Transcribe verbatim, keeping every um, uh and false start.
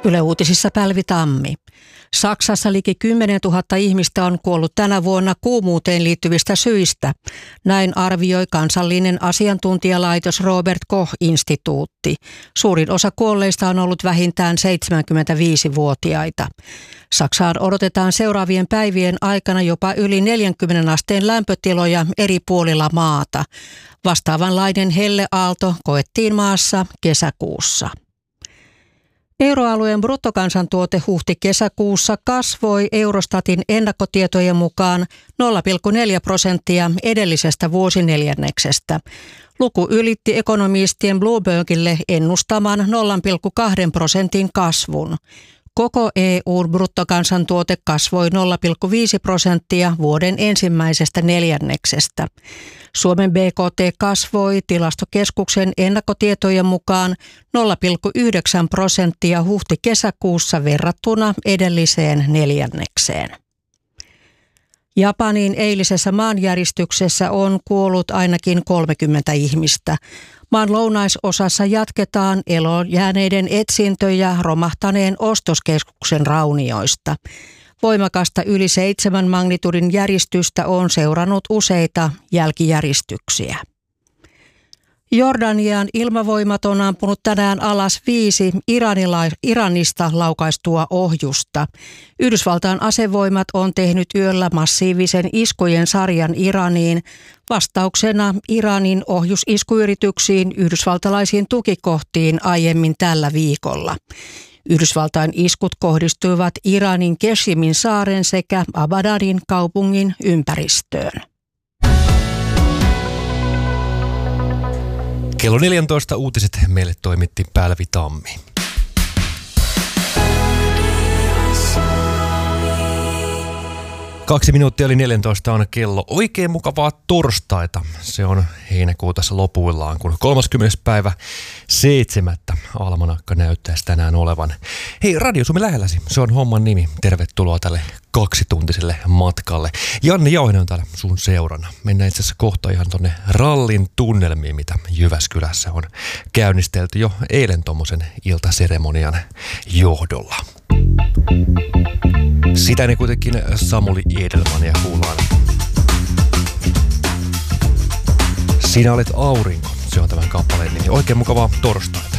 Yle Uutisissa Päivi Tammi. Saksassa liki kymmenen tuhatta ihmistä on kuollut tänä vuonna kuumuuteen liittyvistä syistä. Näin arvioi kansallinen asiantuntijalaitos Robert Koch-instituutti. Suurin osa kuolleista on ollut vähintään seitsemänkymmentäviisivuotiaita. Saksaan odotetaan seuraavien päivien aikana jopa yli neljänkymmenen asteen lämpötiloja eri puolilla maata. Vastaavanlainen helleaalto koettiin maassa kesäkuussa. Euroalueen bruttokansantuote huhti-kesäkuussa kasvoi Eurostatin ennakkotietojen mukaan nolla pilkku neljä prosenttia edellisestä vuosineljänneksestä. Luku ylitti ekonomistien Bloombergille ennustaman nolla pilkku kaksi prosentin kasvun. Koko E U:n bruttokansantuote kasvoi nolla pilkku viisi prosenttia vuoden ensimmäisestä neljänneksestä. Suomen B K T kasvoi Tilastokeskuksen ennakkotietojen mukaan nolla pilkku yhdeksän prosenttia huhti-kesäkuussa verrattuna edelliseen neljännekseen. Japanin eilisessä maanjäristyksessä on kuollut ainakin kolmekymmentä ihmistä. Maan lounaisosassa jatketaan eloon jääneiden etsintöjä romahtaneen ostoskeskuksen raunioista. Voimakasta yli seitsemän magnitudin järistystä on seurannut useita jälkijäristyksiä. Jordanian ilmavoimat on ampunut tänään alas viisi Iranila- Iranista laukaistua ohjusta. Yhdysvaltain asevoimat on tehnyt yöllä massiivisen iskujen sarjan Iraniin vastauksena Iranin ohjusiskuyrityksiin yhdysvaltalaisiin tukikohtiin aiemmin tällä viikolla. Yhdysvaltain iskut kohdistuivat Iranin Keshimin saaren sekä Abadan kaupungin ympäristöön. Kello neljätoista uutiset meille toimitti Päivi Tammi. Kaksi minuuttia oli neljätoista on kello. Oikein mukavaa torstaita. Se on heinäkuun tässä lopuillaan, kun kolmaskymmenes päivä seitsemättä almanakka näyttäisi tänään olevan. Hei, Radio Suomi lähelläsi. Se on homman nimi. Tervetuloa tälle kaksituntiselle matkalle. Janne Jauhinen on täällä sun seurana. Mennään itse asiassa kohta ihan tonne rallin tunnelmiin, mitä Jyväskylässä on käynnistelty jo eilen tommosen iltaseremonian johdolla. Sitä ne kuitenkin Samuli Edelmania kuullaan. Sinä olet aurinko, se on tämän kappaleen nimi. Oikein mukavaa torstaita.